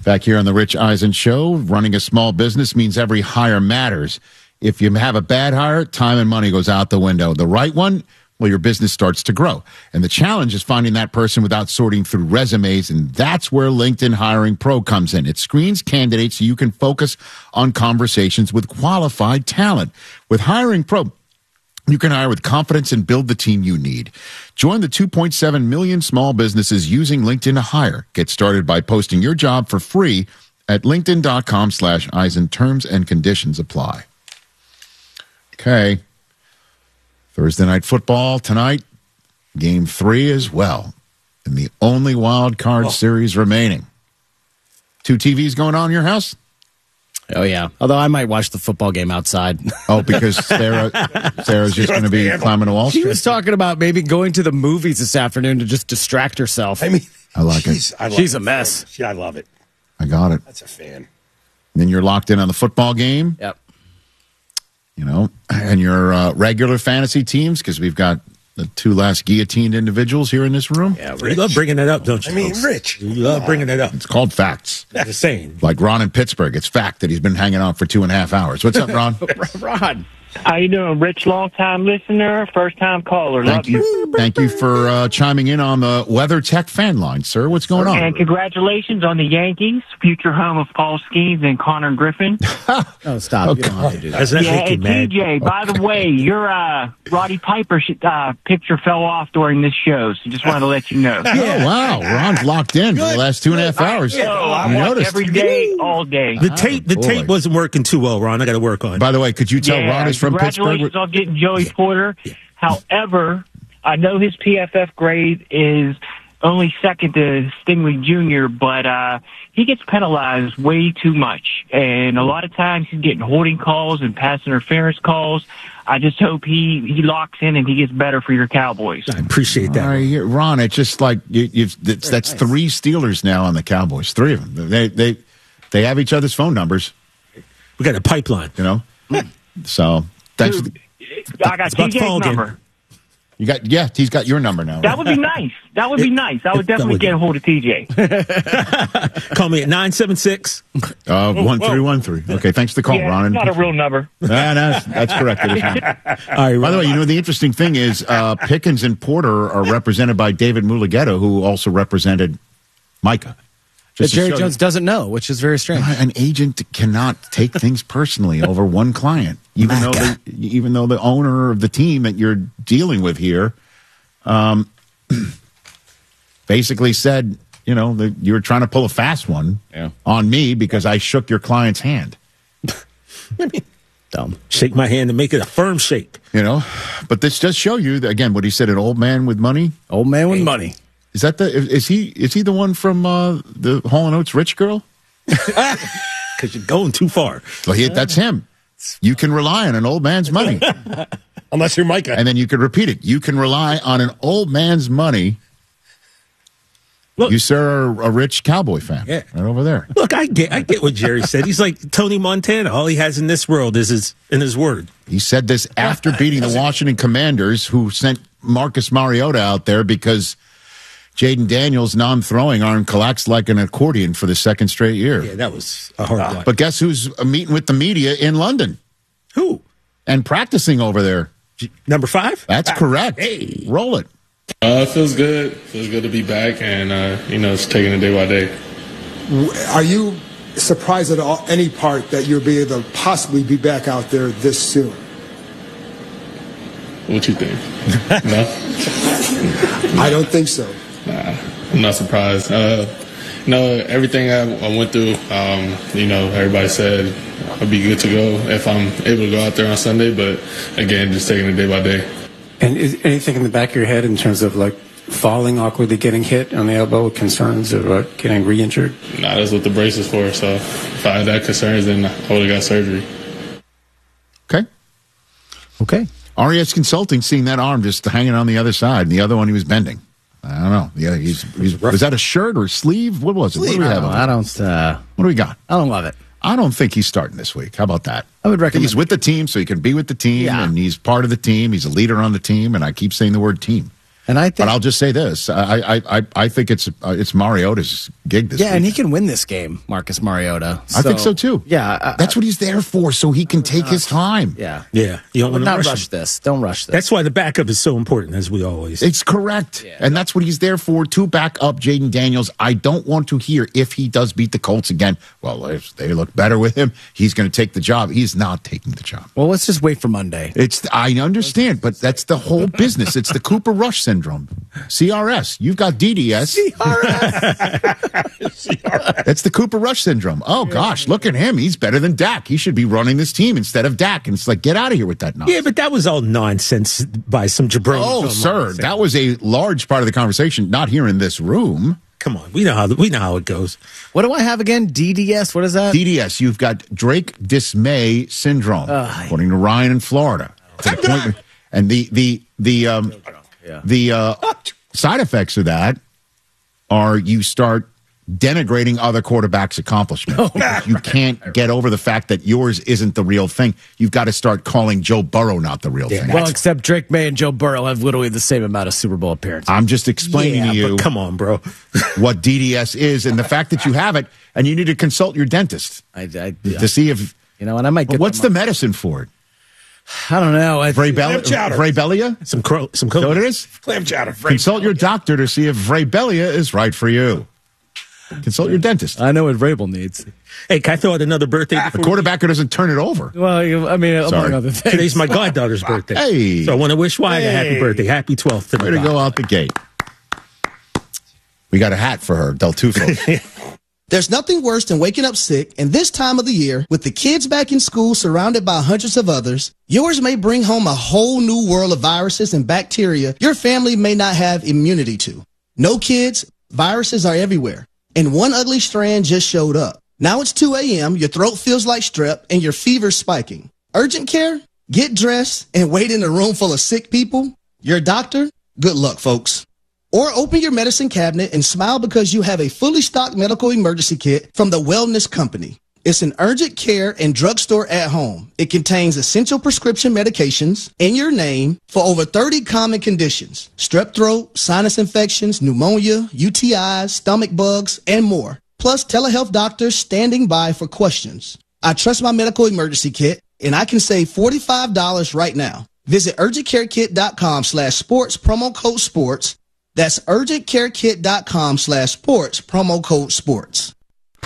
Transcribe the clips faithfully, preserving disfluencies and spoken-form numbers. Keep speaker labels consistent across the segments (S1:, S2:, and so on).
S1: Back here on the Rich Eisen Show, running a small business means every hire matters. If you have a bad hire, time and money goes out the window. The right one, well, your business starts to grow. And the challenge is finding that person without sorting through resumes, and that's where LinkedIn Hiring Pro comes in. It screens candidates so you can focus on conversations with qualified talent. With Hiring Pro, you can hire with confidence and build the team you need. Join the two point seven million small businesses using LinkedIn to hire. Get started by posting your job for free at linkedin.com slash Eisen. Terms and conditions apply. Okay. Thursday night football tonight. Game three as well. And the only wild card oh. series remaining. Two T Vs going on in your house?
S2: Oh, yeah. Although I might watch the football game outside.
S1: Oh, because Sarah, Sarah's just going to be climbing a wall street?
S2: She was talking about maybe going to the movies this afternoon to just distract herself.
S3: I mean,
S1: I like
S3: she's,
S1: it.
S3: I love
S2: she's
S3: it.
S2: a mess.
S3: She, I love it.
S1: I got it.
S3: That's a fan.
S1: Then you're locked in on the football game.
S2: Yep.
S1: You know, and your uh, regular fantasy teams, because we've got the two last guillotined individuals here in this room.
S3: Yeah,
S4: You love bringing that up, don't you?
S3: I mean,
S4: folks?
S3: Rich.
S4: You love bringing it up.
S1: It's called facts.
S4: I'm just saying.
S1: Like Ron in Pittsburgh. It's fact that he's been hanging out for two and a half hours. What's up, Ron?
S2: Ron.
S5: How you doing, Rich? Long-time listener, first-time caller.
S1: Thank
S5: Love you.
S1: you. Thank you for uh, chiming in on the WeatherTech fan line, sir. What's going on?
S5: And congratulations on the Yankees, future home of Paul Skeens and Connor Griffin.
S2: Oh, stop.
S1: Oh,
S2: You don't have to do that.
S4: Does that
S5: Yeah,
S4: make you
S5: and
S4: mad?
S5: T J, by the way, your uh, Roddy Piper sh- uh, picture fell off during this show, so just wanted to let you know.
S1: Oh, wow. Ron's locked in for the last two and a half hours.
S5: So I
S1: You
S5: watch
S1: noticed.
S5: every day, all day.
S4: The tape, the
S1: boy.
S4: tape wasn't working too well, Ron. I got to work on it.
S1: By the way, could you tell
S5: yeah,
S1: Ron is from Pittsburgh?
S5: congratulations on getting Joey Porter. However, I know his P F F grade is only second to Stingley Junior, but uh, he gets penalized way too much. And a lot of times he's getting holding calls and pass interference calls. I just hope he, he locks in and he gets better for your Cowboys.
S4: I appreciate that.
S1: All right, here, Ron, it's just like you, you've, that's, that's three Steelers now on the Cowboys. Three of them. They they they have each other's phone numbers,
S4: We got a pipeline.
S1: you know. So thanks. For
S5: Dude,
S1: the,
S5: I got
S4: It's about
S5: T J's
S4: fall game.
S5: number.
S1: you got yeah. He's got your number now.
S5: That would be nice. That would be nice. I would
S4: That
S5: definitely
S4: would-
S5: get a hold of T J.
S4: Call me at nine seven six.
S1: Uh, one three one three. Okay, thanks for the call,
S5: Yeah,
S1: Ron.
S5: it's not a real number.
S1: Ah, no, that's, that's correct. It is not.
S4: All right,
S1: By the way, you know the interesting thing is uh, Pickens and Porter are represented by David Mulughetto, who also represented Micah.
S2: That
S1: Just to
S2: Jerry
S1: show
S2: Jones
S1: you-
S2: doesn't know, which is very strange.
S1: An agent cannot take things personally over one client, even though the, even though the owner of the team that you're dealing with here, um, basically said, you know, that you were trying to pull a fast one
S2: Yeah.
S1: on me because I shook your client's hand.
S2: Dumb.
S4: Shake my hand and make it a firm shake.
S1: You know, but this does show you that, again, what he said, an old man with money.
S2: Old man with money.
S1: Is that the is, is he is he the one from uh, the Hall and Oates Rich Girl?
S4: Because you're going too far.
S1: Well, he, that's him. You can rely on an old man's money.
S3: Unless you're Micah.
S1: And then you could repeat it. You can rely on an old man's money.
S4: Look,
S1: You, sir, are a rich Cowboy fan.
S4: Yeah.
S1: Right over there.
S4: look, I get, I get what Jerry said. He's like Tony Montana. All he has in this world is his in his word.
S1: He said this after beating the Washington Commanders, who sent Marcus Mariota out there because Jaden Daniels' non-throwing arm collapsed like an accordion for the second straight year.
S4: Yeah, that was a hard one.
S1: But guess who's meeting with the media in London
S4: Who?
S1: and practicing over there?
S4: G- Number five?
S1: That's correct.
S4: Hey.
S1: Roll it.
S6: Uh, it feels good. Feels good to be back, and uh, you know, it's taking it day by day.
S7: Are you surprised at all, any part that you'll be able to possibly be back out there this soon?
S6: What you think? No,
S7: I don't think so.
S6: nah, I'm not surprised. Uh, you know, everything I, I went through. Um, you know, everybody said I'd be good to go if I'm able to go out there on Sunday. But again, just taking it day by day.
S8: And is anything in the back of your head in terms of like falling awkwardly, getting hit on the elbow, concerns about getting re-injured?
S6: Nah, that's what the brace is for. So if I had that concerns, then I would have got surgery.
S1: Okay.
S2: Okay.
S1: R E S Consulting seeing that arm just hanging on the other side, and the other one he was bending. I don't know. Yeah, he's, he's was that a shirt or a sleeve? What was it? What do we have? on?
S2: I don't. Uh,
S1: What do we got?
S2: I don't love it.
S1: I don't think he's starting this week. How about that?
S2: I would recommend-
S1: He's with the team, so he can be with the team,
S2: Yeah.
S1: and he's part of the team. He's a leader on the team, and I keep saying the word team.
S2: And I think,
S1: but I'll just say this: I I I, I think it's uh, it's Mariota's gig this
S2: yeah,
S1: week.
S2: and he can win this game, Marcus Mariota.
S1: I think so too.
S2: Yeah, I,
S1: that's what he's there for, so he can take his time.
S2: Yeah,
S4: yeah. You don't want to
S2: not
S4: rush,
S2: rush this. Don't rush this.
S4: That's why the backup is so important, as we always.
S1: It's correct, yeah. And that's what he's there for, to back up Jaden Daniels. I don't want to hear if he does beat the Colts again. Well, if they look better with him, he's going to take the job. He's not taking the job.
S2: Well, let's just wait for Monday.
S1: It's I understand, but that's the whole business. It's the Cooper Rush syndrome. C R S. You've got D D S.
S2: C R S.
S1: C R S. It's the Cooper Rush syndrome. Oh, gosh, look at him. He's better than Dak. He should be running this team instead of Dak. And it's like, get out of here with that nonsense.
S4: Yeah, but that was all nonsense by some jabronis.
S1: Oh, sir, that was a large part of the conversation, not here in this room.
S4: Come on, we know how we know how it goes.
S2: What do I have again? D D S. What is that?
S1: D D S. You've got Drake Dismay syndrome, uh, according to Ryan in Florida. To the point, and the the the um yeah. the uh, side effects of that are you start denigrating other quarterbacks' accomplishments.
S2: Oh,
S1: you can't get over the fact that yours isn't the real thing. You've got to start calling Joe Burrow not the real
S4: yeah,
S1: thing.
S2: Well, except Drake May and Joe Burrow have literally the same amount of Super Bowl appearances.
S1: I'm just explaining
S4: yeah,
S1: to you.
S4: But come on, bro.
S1: what D D S is and the fact that you have it, and you need to consult your dentist
S2: I, I,
S1: to see if
S2: you know. And I might get.
S1: What's the medicine for it?
S2: I don't know. I
S1: Vrabelia?
S4: Some cro- some
S1: coke. So what it is?
S3: Clam chowder.
S1: Consult your doctor to see if Vrabelia is right for you. Consult your dentist.
S2: I know what Vrabel needs.
S4: Hey, can I throw out another birthday?
S1: A quarterback who doesn't turn it over.
S2: Well, I mean,
S1: Sorry.
S2: among other things.
S4: Today's my goddaughter's birthday.
S1: Hey.
S4: So I want to wish Wyatt
S1: hey.
S4: a happy birthday. Happy twelfth to
S1: Way to go out the gate. We got a hat for her, Del Tufo.
S9: There's nothing worse than waking up sick, and this time of the year, with the kids back in school surrounded by hundreds of others, yours may bring home a whole new world of viruses and bacteria your family may not have immunity to. No, kids, viruses are everywhere, and one ugly strand just showed up. Now it's two a.m., your throat feels like strep, and your fever's spiking. Urgent care? Get dressed and wait in a room full of sick people? Your doctor? Good luck, folks. Or open your medicine cabinet and smile because you have a fully stocked medical emergency kit from the Wellness Company. It's an urgent care and drugstore at home. It contains essential prescription medications in your name for over thirty common conditions: strep throat, sinus infections, pneumonia, U T Is, stomach bugs, and more. Plus telehealth doctors standing by for questions. I trust my medical emergency kit, and I can save forty-five dollars right now. Visit urgentcarekit.com slash sports, promo code sports. That's urgentcarekit.com slash sports, promo code sports.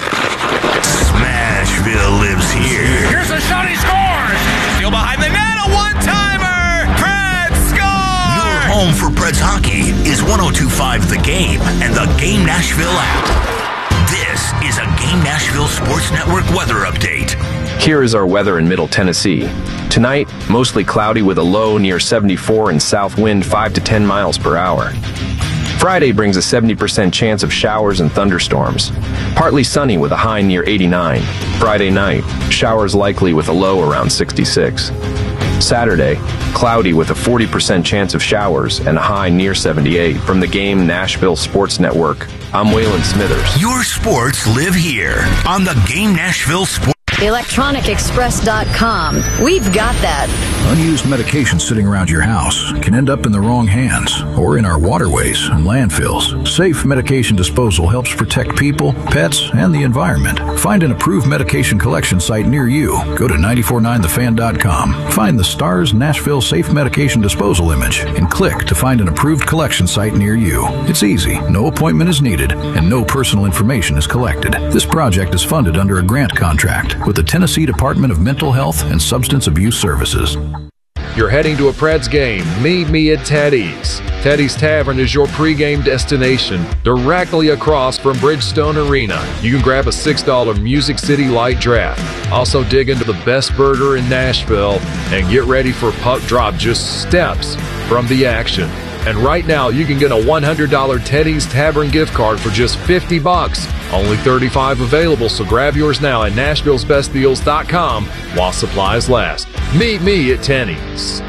S10: Smashville lives here.
S11: Here's a shot, he scores! Still behind the net, a one-timer! Preds score!
S10: Your home for Preds hockey is one oh two point five The Game and the Game Nashville app. This is a Game Nashville Sports Network weather update.
S12: Here is our weather in Middle Tennessee. Tonight, mostly cloudy with a low near seventy-four and south wind five to ten miles per hour. Friday brings a seventy percent chance of showers and thunderstorms. Partly sunny with a high near eighty-nine. Friday night, showers likely with a low around sixty-six. Saturday, cloudy with a forty percent chance of showers and a high near seventy-eight. From the Game Nashville Sports Network, I'm Waylon Smithers.
S10: Your sports live here on the Game Nashville Sports.
S13: electronic express dot com. We've got that.
S14: Unused medication sitting around your house can end up in the wrong hands or in our waterways and landfills. Safe medication disposal helps protect people, pets, and the environment. Find an approved medication collection site near you. Go to nine four nine the fan dot com. Find the STARS Nashville Safe Medication Disposal image and click to find an approved collection site near you. It's easy. No appointment is needed and no personal information is collected. This project is funded under a grant contract with the Tennessee Department of Mental Health and Substance Abuse Services.
S15: You're heading to a Preds game. Meet me at Teddy's. Teddy's Tavern is your pregame destination, directly across from Bridgestone Arena. You can grab a six dollar Music City Light Draft. Also dig into the best burger in Nashville and get ready for puck drop just steps from the action. And right now, you can get a one hundred dollar Teddy's Tavern gift card for just fifty bucks. Only thirty-five available, so grab yours now at Nashville's Best Deals dot com while supplies last. Meet me at Teddy's.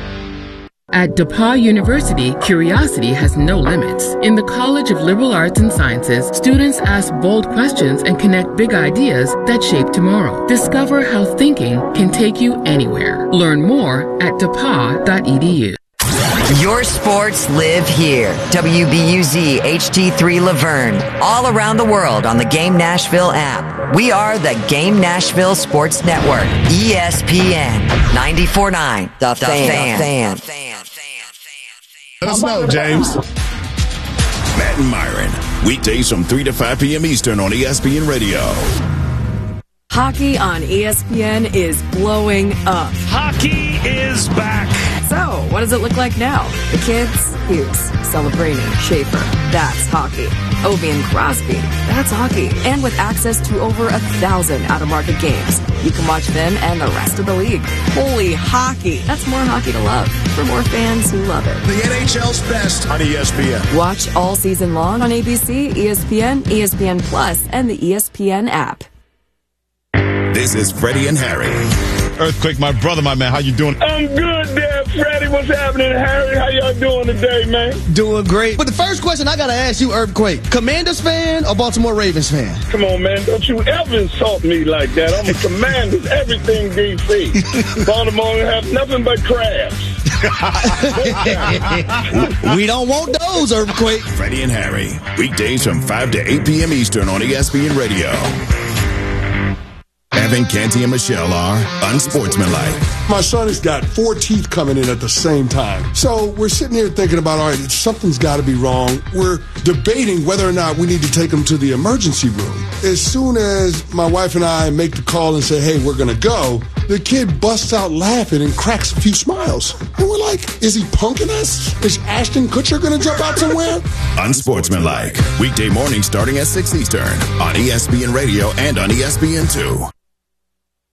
S16: At DePauw University, curiosity has no limits. In the College of Liberal Arts and Sciences, students ask bold questions and connect big ideas that shape tomorrow. Discover how thinking can take you anywhere. Learn more at depaw dot e d u.
S13: Your sports live here. W B U Z H T three Laverne. All around the world on the Game Nashville app. We are the Game Nashville Sports Network. E S P N ninety-four point nine. The, the Fan. fan.
S3: Let us know, James.
S17: Matt and Myron. Weekdays from three to five p.m. Eastern on E S P N Radio.
S18: Hockey on E S P N is blowing up.
S11: Hockey is back.
S18: So, what does it look like now? The kids, Hughes, Celebrini, Schaefer. That's hockey. Ovi and Crosby. That's hockey. And with access to over a thousand out-of-market games, you can watch them and the rest of the league. Holy hockey. That's more hockey to love for more fans who love it.
S17: The N H L's best on E S P N.
S18: Watch all season long on A B C, E S P N, E S P N Plus, and the E S P N app.
S17: This is Freddie and Harry.
S3: Earthquake, my brother, my man. How you doing?
S19: I'm good there, Freddie. What's happening, Harry? How y'all doing today, man?
S9: Doing great. But the first question I got to ask you, Earthquake, Commanders fan or Baltimore Ravens fan?
S19: Come on, man. Don't you ever insult me like that. I'm a Commanders, everything D C. Baltimore have nothing but crabs.
S9: We don't want those, Earthquake.
S17: Freddie and Harry. Weekdays from five to eight p.m. Eastern on E S P N Radio. Evan, Canty, and Michelle are unsportsmanlike.
S7: My son has got four teeth coming in at the same time. So we're sitting here thinking about, all right, something's got to be wrong. We're debating whether or not we need to take him to the emergency room. As soon as my wife and I make the call and say, hey, we're going to go, the kid busts out laughing and cracks a few smiles. And we're like, is he punking us? Is Ashton Kutcher going to jump out somewhere?
S17: Unsportsmanlike. Weekday morning starting at six Eastern on E S P N Radio and on E S P N two.